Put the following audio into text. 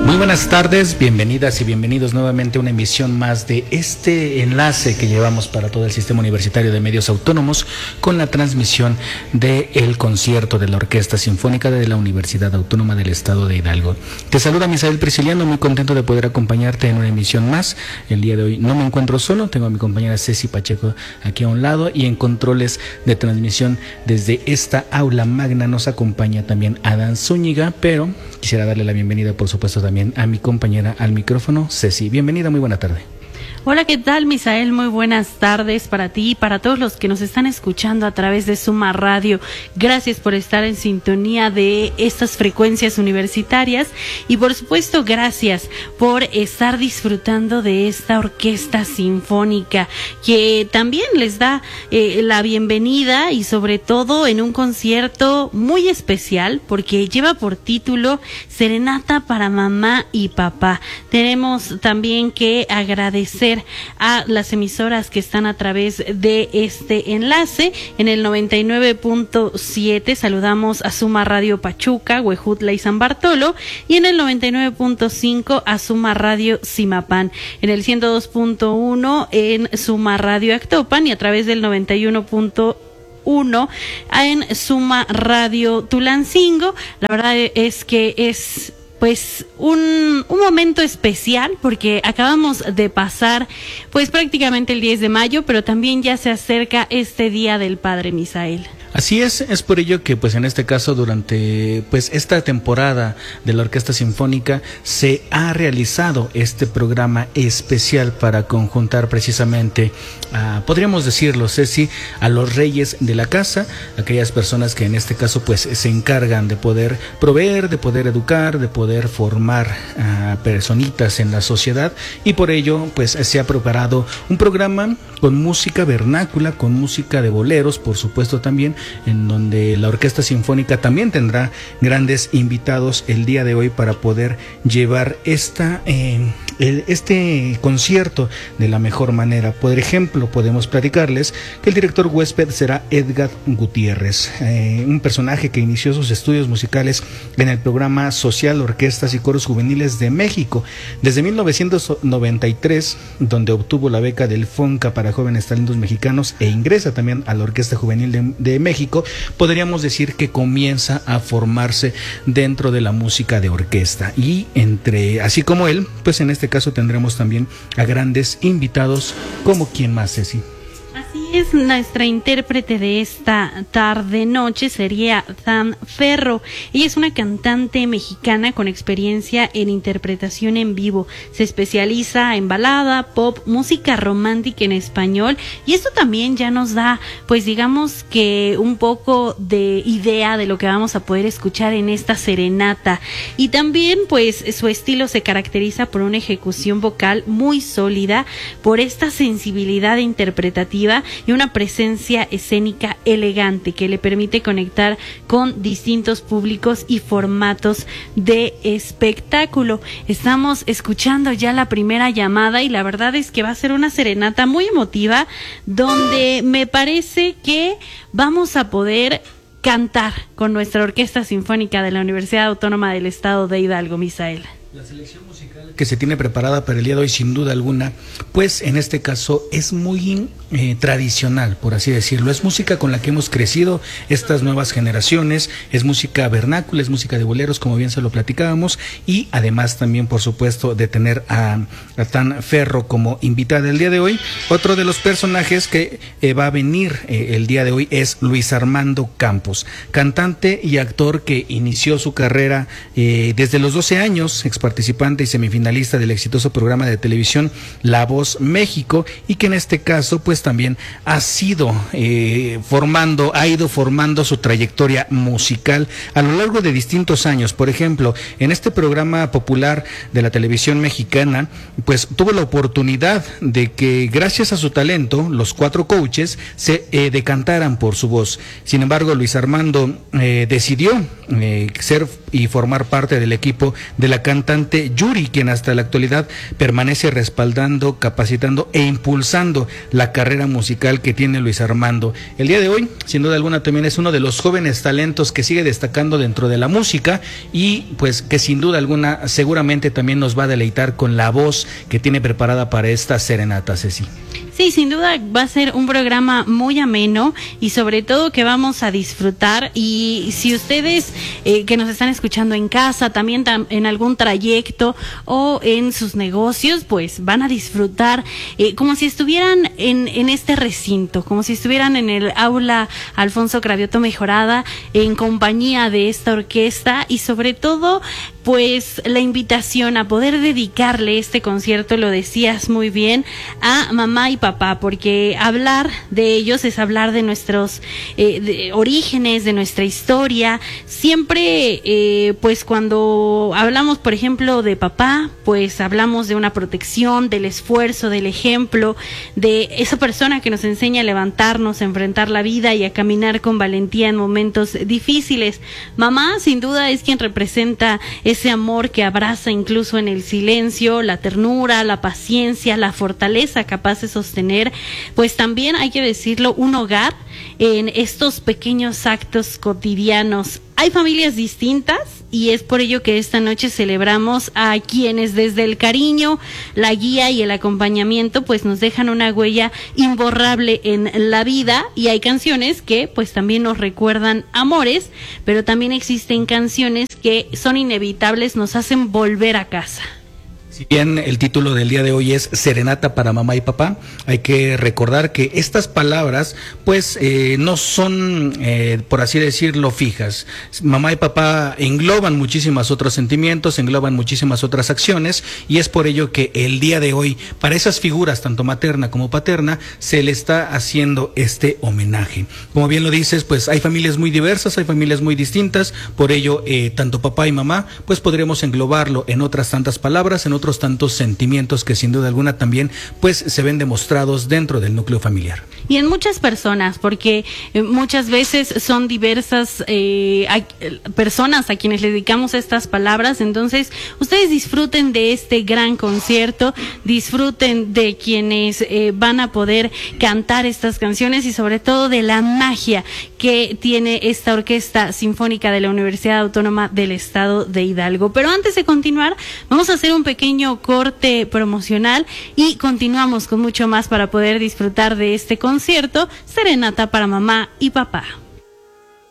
Muy buenas tardes, bienvenidas y bienvenidos nuevamente a una emisión más de este enlace que llevamos para todo el Sistema Universitario de Medios Autónomos con la transmisión del concierto de la Orquesta Sinfónica de la Universidad Autónoma del Estado de Hidalgo. Te saluda Misael Prisciliano, muy contento de poder acompañarte en una emisión más. El día de hoy no me encuentro solo, tengo a mi compañera Ceci Pacheco aquí a un lado y en controles de transmisión desde esta aula magna nos acompaña también Adán Zúñiga, pero quisiera darle la bienvenida por supuesto también a mi compañera al micrófono, Ceci. Bienvenida, muy buena tarde. Hola, ¿qué tal, Misael? Muy buenas tardes para ti y para todos los que nos están escuchando a través de Suma Radio. Gracias por estar en sintonía de estas frecuencias universitarias y por supuesto gracias por estar disfrutando de esta orquesta sinfónica que también les da la bienvenida y sobre todo en un concierto muy especial porque lleva por título Serenata para Mamá y Papá. Tenemos también que agradecer a las emisoras que están a través de este enlace. En el 99.7 saludamos a Suma Radio Pachuca, Huejutla y San Bartolo, y en el 99.5 a Suma Radio Zimapán, en el 102.1 en Suma Radio Actopan y a través del 91.1 en Suma Radio Tulancingo. La verdad es que es pues un momento especial porque acabamos de pasar pues prácticamente el 10 de mayo, pero también ya se acerca este Día del Padre, Misael. Así es por ello que pues en este caso durante pues esta temporada de la Orquesta Sinfónica se ha realizado este programa especial para conjuntar precisamente podríamos decirlo, Ceci, a los reyes de la casa, aquellas personas que en este caso pues se encargan de poder proveer, de poder educar, de poder formar a personitas en la sociedad, y por ello pues se ha preparado un programa con música vernácula, con música de boleros, por supuesto también, en donde la Orquesta Sinfónica también tendrá grandes invitados el día de hoy para poder llevar este concierto de la mejor manera. Por ejemplo, podemos platicarles que el director huésped será Edgar Gutiérrez, un personaje que inició sus estudios musicales en el programa social Orquestas y Coros Juveniles de México desde 1993, donde obtuvo la beca del FONCA para jóvenes talentos mexicanos e ingresa también a la Orquesta Juvenil de México. Podríamos decir que comienza a formarse dentro de la música de orquesta, y así como él, pues en este caso tendremos también a grandes invitados como quien más, Ceci. Así es, nuestra intérprete de esta tarde-noche sería Dan Ferro. Ella es una cantante mexicana con experiencia en interpretación en vivo. Se especializa en balada, pop, música romántica en español, y esto también ya nos da, pues digamos que un poco de idea de lo que vamos a poder escuchar en esta serenata. Y también, pues, su estilo se caracteriza por una ejecución vocal muy sólida, por esta sensibilidad interpretativa y una presencia escénica elegante que le permite conectar con distintos públicos y formatos de espectáculo. Estamos escuchando ya la primera llamada y la verdad es que va a ser una serenata muy emotiva donde me parece que vamos a poder cantar con nuestra Orquesta Sinfónica de la Universidad Autónoma del Estado de Hidalgo, Misael. La selección musical que se tiene preparada para el día de hoy, sin duda alguna, pues en este caso es muy tradicional, por así decirlo. Es música con la que hemos crecido estas nuevas generaciones, es música vernácula, es música de boleros, como bien se lo platicábamos, y además también, por supuesto, de tener a Dan Ferro como invitada el día de hoy. Otro de los personajes que va a venir el día de hoy es Luis Armando Campos, cantante y actor que inició su carrera desde los 12 años, ex participante y semifinalista del exitoso programa de televisión La Voz México, y que en este caso pues también ha ido formando su trayectoria musical a lo largo de distintos años. Por ejemplo, en este programa popular de la televisión mexicana, pues tuvo la oportunidad de que gracias a su talento los 4 coaches se decantaran por su voz. Sin embargo, Luis Armando decidió ser y formar parte del equipo de la cantante cantante Yuri, quien hasta la actualidad permanece respaldando, capacitando e impulsando la carrera musical que tiene Luis Armando. El día de hoy, sin duda alguna, también es uno de los jóvenes talentos que sigue destacando dentro de la música y pues que sin duda alguna seguramente también nos va a deleitar con la voz que tiene preparada para esta serenata, Ceci. Sí, sin duda va a ser un programa muy ameno y sobre todo que vamos a disfrutar. Y si ustedes que nos están escuchando en casa, también en algún trayecto o en sus negocios, pues van a disfrutar como si estuvieran en este recinto, como si estuvieran en el aula Alfonso Cravioto Mejorada, en compañía de esta orquesta y sobre todo pues la invitación a poder dedicarle este concierto, lo decías muy bien, a mamá y papá, porque hablar de ellos es hablar de nuestros orígenes, de nuestra historia. Siempre, pues cuando hablamos, por ejemplo, de papá, pues hablamos de una protección, del esfuerzo, del ejemplo, de esa persona que nos enseña a levantarnos, a enfrentar la vida y a caminar con valentía en momentos difíciles. Mamá, sin duda, es quien representa ese amor que abraza incluso en el silencio, la ternura, la paciencia, la fortaleza capaz de sostener, pues también hay que decirlo, un hogar en estos pequeños actos cotidianos. Hay familias distintas y es por ello que esta noche celebramos a quienes desde el cariño, la guía y el acompañamiento pues nos dejan una huella imborrable en la vida, y hay canciones que pues también nos recuerdan amores, pero también existen canciones que son inevitables, nos hacen volver a casa. Si bien el título del día de hoy es Serenata para mamá y papá, hay que recordar que estas palabras pues no son, por así decirlo, fijas. Mamá y papá engloban muchísimos otros sentimientos, engloban muchísimas otras acciones, y es por ello que el día de hoy, para esas figuras, tanto materna como paterna, se le está haciendo este homenaje. Como bien lo dices, pues hay familias muy diversas, hay familias muy distintas, por ello tanto papá y mamá pues podremos englobarlo en otras tantas palabras, en otros tantos sentimientos que sin duda alguna también pues se ven demostrados dentro del núcleo familiar. Y en muchas personas, porque muchas veces son diversas personas a quienes le dedicamos estas palabras. Entonces ustedes disfruten de este gran concierto, disfruten de quienes van a poder cantar estas canciones y sobre todo de la magia que tiene esta Orquesta Sinfónica de la Universidad Autónoma del Estado de Hidalgo. Pero antes de continuar, vamos a hacer un pequeño corte promocional y continuamos con mucho más para poder disfrutar de este concierto, Serenata para mamá y papá.